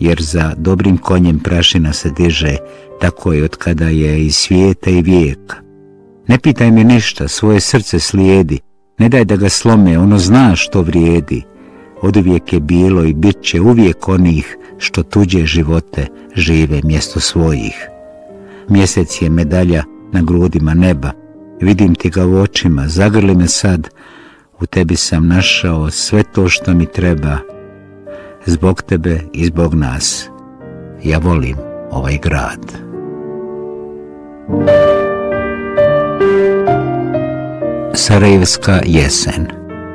jer za dobrim konjem prašina se diže, tako je od kada je iz svijeta i vijeka. Ne pitaj me ništa, svoje srce slijedi, ne daj da ga slome, ono zna što vrijedi. Oduvijek je bilo i bit će uvijek onih što tuđe živote žive mjesto svojih. Mjesec je medalja na grudima neba, vidim ti ga u očima, zagrli me sad, u tebi sam našao sve to što mi treba. Zbog tebe i zbog nas, ja volim ovaj grad. Sarajevska jesen.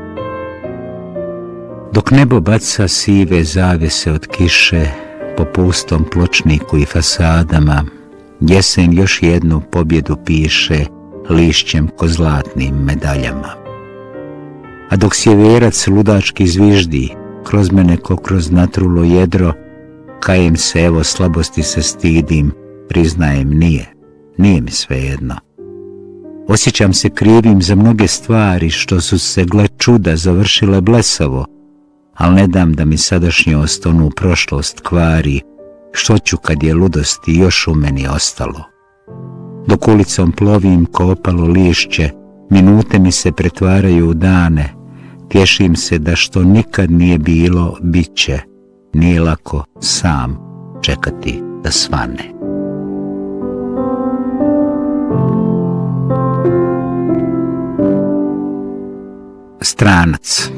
Dok nebo baca sive zavjese od kiše po pustom pločniku i fasadama, jesen još jednu pobjedu piše lišćem ko zlatnim medaljama. A dok sjeverac ludački zviždi kroz mene ko kroz natrulo jedro, kajem se, evo slabosti se stidim, priznajem nije mi svejedno. Osjećam se krivim za mnoge stvari što su se, gle čuda, završile blesavo, al ne dam da mi sadašnjost onu prošlost kvari, što ću kad je ludosti još u meni ostalo. Dok ulicom plovim ko opalo lišće, minute mi se pretvaraju u dane, tješim se da što nikad nije bilo, bit će, nije lako sam čekati da svane. Stranac.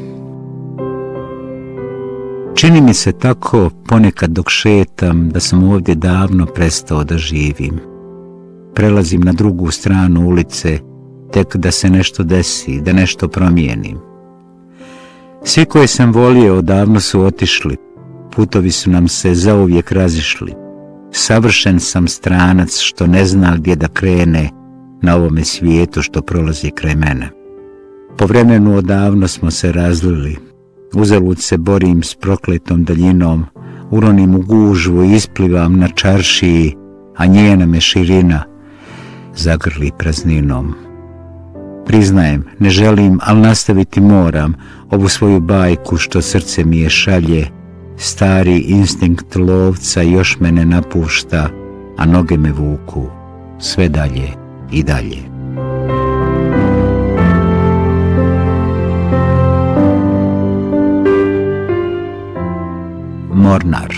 Čini mi se tako ponekad dok šetam da sam ovdje davno prestao da živim. Prelazim na drugu stranu ulice tek da se nešto desi, da nešto promijenim. Svi koje sam volio odavno su otišli, putovi su nam se zauvijek razišli. Savršen sam stranac što ne zna gdje da krene na ovome svijetu što prolazi kraj mene. Po vremenu odavno smo se razlili, uzalud se borim s prokletom daljinom, uronim u gužvu i isplivam na čaršiji, a njena me širina zagrli prazninom. Priznajem, ne želim, ali nastaviti moram ovu svoju bajku što srce mi je šalje. Stari instinkt lovca još me ne napušta, a noge me vuku sve dalje i dalje. Mornar.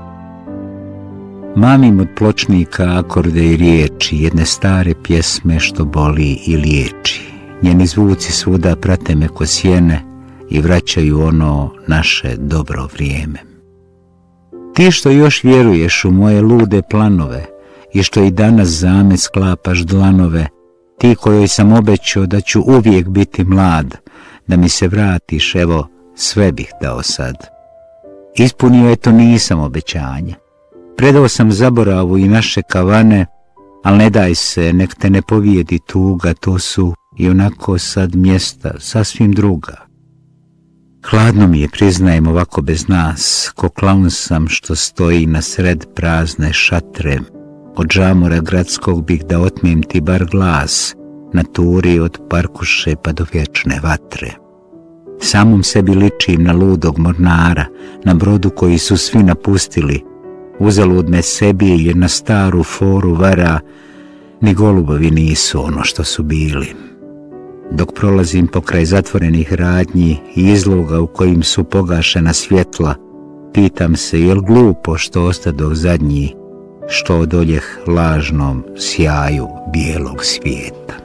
Mamim od pločnika akorde i riječi jedne stare pjesme što boli i liječi. Njeni zvuci svuda prate me ko sjene i vraćaju ono naše dobro vrijeme. Ti što još vjeruješ u moje lude planove i što i danas zamet sklapaš dlanove, ti kojoj sam obećao da ću uvijek biti mlad, da mi se vratiš, evo sve bih dao sad. Ispunio eto nisam obećanje. Predao sam zaboravu i naše kavane, al ne daj se, nek te ne povijedi tuga, to su i onako sad mjesta sasvim druga. Hladno mi je, priznajem, ovako bez nas, ko klaun sam što stoji na sred prazne šatre. Od žamora gradskog bih da otmem ti bar glas, na turi od parkuše pa do vječne vatre. Samom sebi ličim na ludog mornara, na brodu koji su svi napustili, uzalud me sebi jer na staru foru vara, ni golubovi nisu ono što su bili. Dok prolazim pokraj zatvorenih radnji i izloga u kojim su pogašena svjetla, pitam se jel glupo što ostadoh zadnji, što odoljeh lažnom sjaju bijelog svijeta.